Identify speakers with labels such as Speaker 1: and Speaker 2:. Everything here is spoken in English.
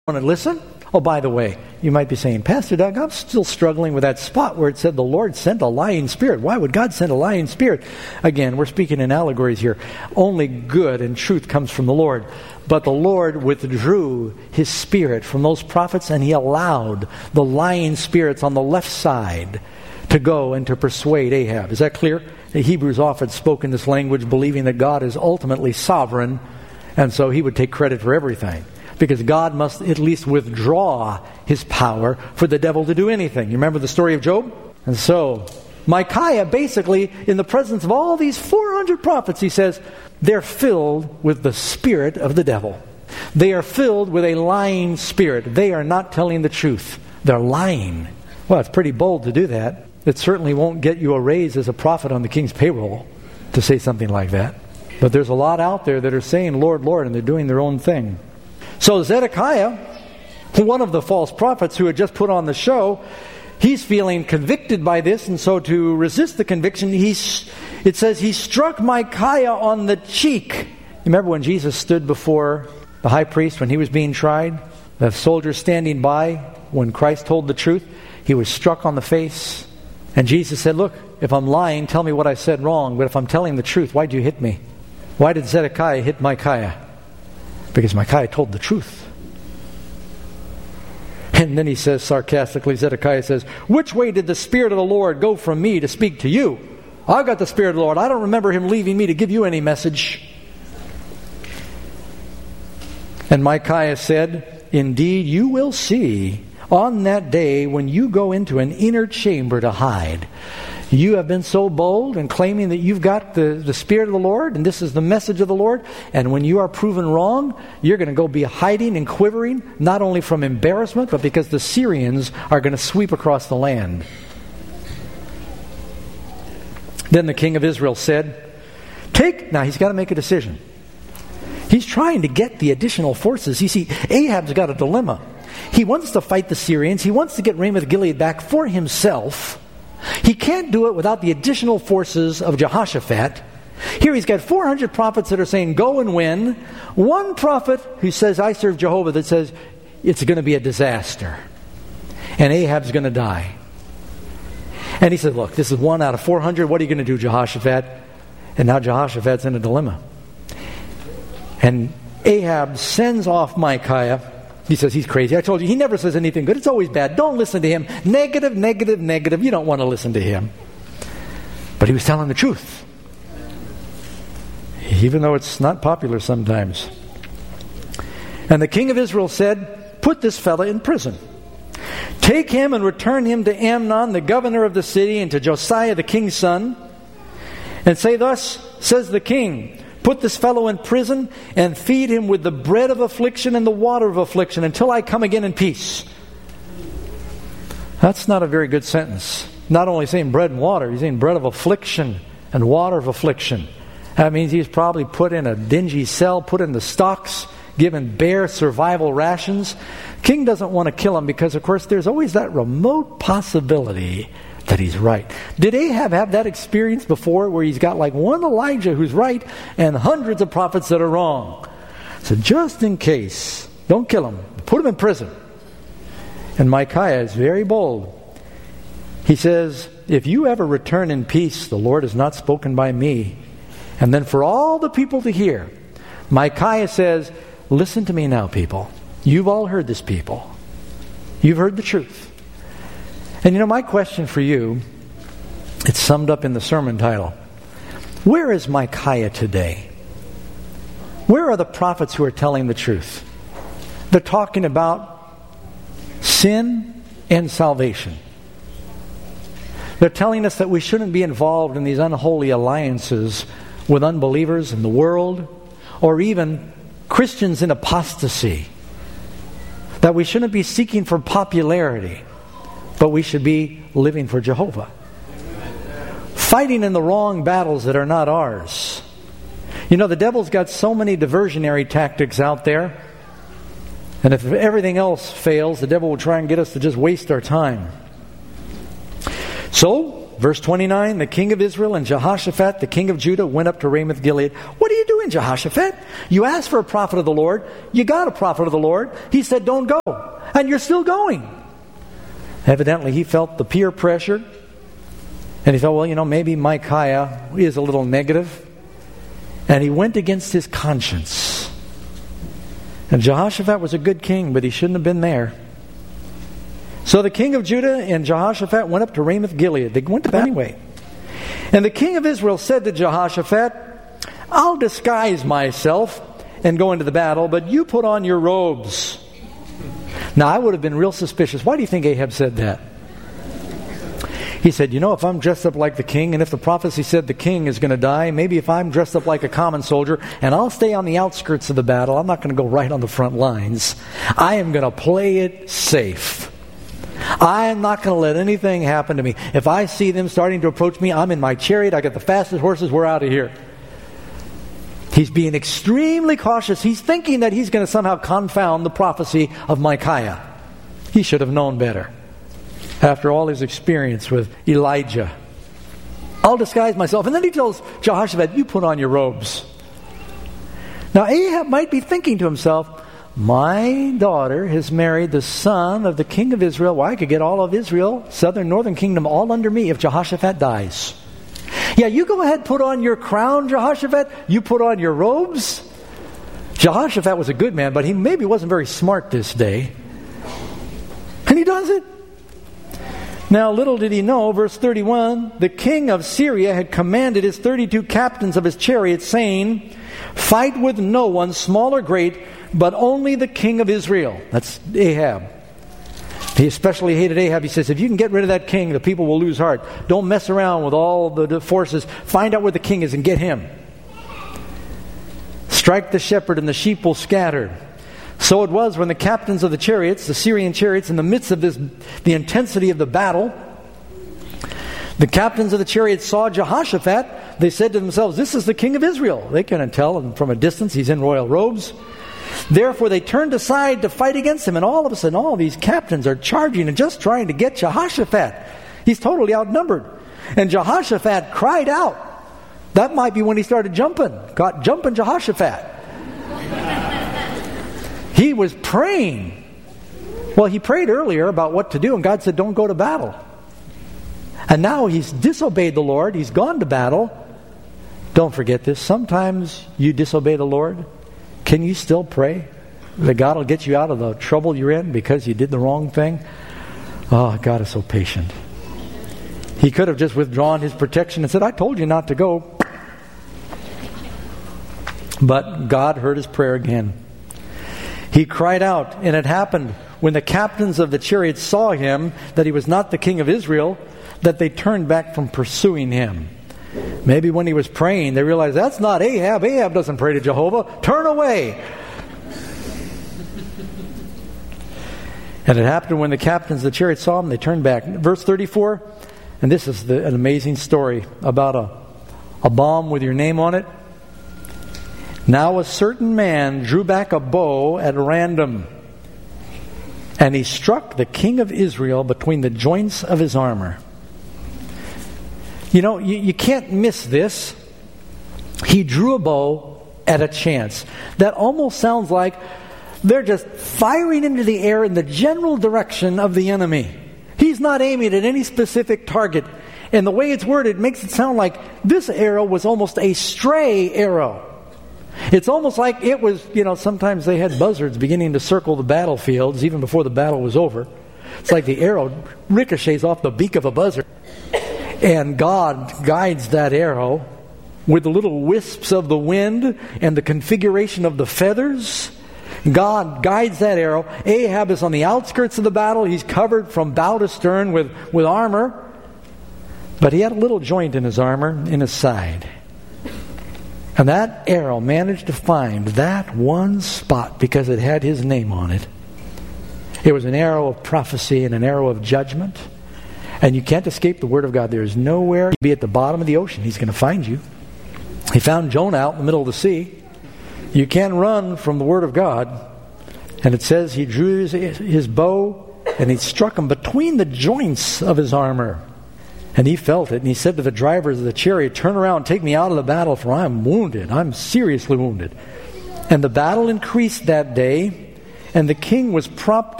Speaker 1: want to listen? Oh, by the way, you might be saying, Pastor Doug, I'm still struggling with that spot where it said the Lord sent a lying spirit. Why would God send a lying spirit? Again, we're speaking in allegories here. Only good and truth comes from the Lord. But the Lord withdrew His Spirit from those prophets, and He allowed the lying spirits on the left side to go and to persuade Ahab. Is that clear? The Hebrews often spoke in this language, believing that God is ultimately sovereign, and so He would take credit for everything. Because God must at least withdraw His power for the devil to do anything. You remember the story of Job? And so, Micaiah basically, in the presence of all these 400 prophets, he says, they're filled with the spirit of the devil. They are filled with a lying spirit. They are not telling the truth. They're lying. Well, it's pretty bold to do that. It certainly won't get you a raise as a prophet on the king's payroll to say something like that. But there's a lot out there that are saying, Lord, Lord, and they're doing their own thing. So Zedekiah, one of the false prophets who had just put on the show, he's feeling convicted by this, and so to resist the conviction, it says he struck Micaiah on the cheek. You remember when Jesus stood before the high priest when he was being tried? The soldier standing by, when Christ told the truth, he was struck on the face. And Jesus said, look, if I'm lying, tell me what I said wrong. But if I'm telling the truth, why did you hit me? Why did Zedekiah hit Micaiah? Because Micaiah told the truth. And then he says sarcastically, Zedekiah says, which way did the Spirit of the Lord go from me to speak to you? I got the Spirit of the Lord. I don't remember Him leaving me to give you any message. And Micaiah said, indeed, you will see on that day when you go into an inner chamber to hide. You have been so bold in claiming that you've got the Spirit of the Lord, and this is the message of the Lord, and when you are proven wrong, you're going to go be hiding and quivering, not only from embarrassment, but because the Syrians are going to sweep across the land. Then the king of Israel said, now he's got to make a decision. He's trying to get the additional forces. You see, Ahab's got a dilemma. He wants to fight the Syrians. He wants to get Ramoth Gilead back for himself. He can't do it without the additional forces of Jehoshaphat. Here he's got 400 prophets that are saying, go and win. One prophet who says, I serve Jehovah, that says, it's going to be a disaster. And Ahab's going to die. And he said, look, this is 1 out of 400. What are you going to do, Jehoshaphat? And now Jehoshaphat's in a dilemma. And Ahab sends off Micaiah. He says he's crazy. I told you, he never says anything good. It's always bad. Don't listen to him. Negative, negative, negative. You don't want to listen to him. But he was telling the truth. Even though it's not popular sometimes. And the king of Israel said, put this fellow in prison. Take him and return him to Amnon, the governor of the city, and to Josiah, the king's son. And say, thus says the king, put this fellow in prison and feed him with the bread of affliction and the water of affliction until I come again in peace. That's not a very good sentence. Not only saying bread and water, he's saying bread of affliction and water of affliction. That means he's probably put in a dingy cell, put in the stocks, given bare survival rations. King doesn't want to kill him because, of course, there's always that remote possibility that he's right. Did Ahab have that experience before where he's got like one Elijah who's right and hundreds of prophets that are wrong? So just in case, don't kill him. Put him in prison. And Micaiah is very bold. He says, if you ever return in peace, the Lord has not spoken by me. And then for all the people to hear, Micaiah says, listen to me now, people. You've all heard this, people. You've heard the truth. And my question for you, it's summed up in the sermon title. Where is Micaiah today? Where are the prophets who are telling the truth? They're talking about sin and salvation. They're telling us that we shouldn't be involved in these unholy alliances with unbelievers in the world, or even Christians in apostasy. That we shouldn't be seeking for popularity, but we should be living for Jehovah. Fighting in the wrong battles that are not ours. The devil's got so many diversionary tactics out there. And if everything else fails, the devil will try and get us to just waste our time. So, verse 29, the king of Israel and Jehoshaphat, the king of Judah, went up to Ramoth Gilead. What are you doing, Jehoshaphat? You asked for a prophet of the Lord. You got a prophet of the Lord. He said, don't go. And you're still going. Evidently, he felt the peer pressure. And he thought, well, maybe Micaiah is a little negative. And he went against his conscience. And Jehoshaphat was a good king, but he shouldn't have been there. So the king of Judah and Jehoshaphat went up to Ramoth Gilead. They went to battle anyway. And the king of Israel said to Jehoshaphat, I'll disguise myself and go into the battle, but you put on your robes. Now, I would have been real suspicious. Why do you think Ahab said that? He said, if I'm dressed up like the king, and if the prophecy said the king is going to die, maybe if I'm dressed up like a common soldier, and I'll stay on the outskirts of the battle, I'm not going to go right on the front lines. I am going to play it safe. I am not going to let anything happen to me. If I see them starting to approach me, I'm in my chariot, I got the fastest horses, we're out of here. He's being extremely cautious. He's thinking that he's going to somehow confound the prophecy of Micaiah. He should have known better. After all his experience with Elijah. I'll disguise myself. And then he tells Jehoshaphat, you put on your robes. Now Ahab might be thinking to himself, my daughter has married the son of the king of Israel. Well, I could get all of Israel, southern, northern kingdom, all under me if Jehoshaphat dies. Yeah, you go ahead, put on your crown, Jehoshaphat. You put on your robes. Jehoshaphat was a good man, but he maybe wasn't very smart this day. And he does it. Now, little did he know, verse 31, the king of Syria had commanded his 32 captains of his chariots, saying, fight with no one, small or great, but only the king of Israel. That's Ahab. He especially hated Ahab. He says, if you can get rid of that king, the people will lose heart. Don't mess around with all the forces. Find out where the king is and get him. Strike the shepherd and the sheep will scatter. So it was when the captains of the chariots, the Syrian chariots, in the midst of the intensity of the battle, the captains of the chariots saw Jehoshaphat. They said to themselves, this is the king of Israel. They couldn't tell from a distance. He's in royal robes. Therefore they turned aside to fight against him. And all of a sudden, all these captains are charging and just trying to get Jehoshaphat. He's totally outnumbered. And Jehoshaphat cried out. That might be when he started jumping. Got jumping Jehoshaphat. He was praying. Well, he prayed earlier about what to do, and God said, don't go to battle. And now he's disobeyed the Lord. He's gone to battle. Don't forget this. Sometimes you disobey the Lord. Can you still pray that God will get you out of the trouble you're in because you did the wrong thing? Oh, God is so patient. He could have just withdrawn his protection and said, I told you not to go. But God heard his prayer again. He cried out, and it happened when the captains of the chariots saw him, that he was not the king of Israel, that they turned back from pursuing him. Maybe when he was praying, they realized, that's not Ahab. Ahab doesn't pray to Jehovah. Turn away. And it happened when the captains of the chariots saw him, they turned back. Verse 34, and this is an amazing story about a bomb with your name on it. Now a certain man drew back a bow at random, and he struck the king of Israel between the joints of his armor. You can't miss this. He drew a bow at a chance. That almost sounds like they're just firing into the air in the general direction of the enemy. He's not aiming at any specific target. And the way it's worded makes it sound like this arrow was almost a stray arrow. It's almost like it was, sometimes they had buzzards beginning to circle the battlefields even before the battle was over. It's like the arrow ricochets off the beak of a buzzard. And God guides that arrow with the little wisps of the wind and the configuration of the feathers. God guides that arrow. Ahab is on the outskirts of the battle. He's covered from bow to stern with armor. But he had a little joint in his armor in his side. And that arrow managed to find that one spot because it had his name on it. It was an arrow of prophecy and an arrow of judgment. And you can't escape the Word of God. There is nowhere, you'd be at the bottom of the ocean, He's going to find you. He found Jonah out in the middle of the sea. You can't run from the Word of God. And it says he drew his bow and he struck him between the joints of his armor. And he felt it, and he said to the drivers of the chariot, "Turn around, take me out of the battle, for I am wounded. I'm seriously wounded." And the battle increased that day, and the king was propped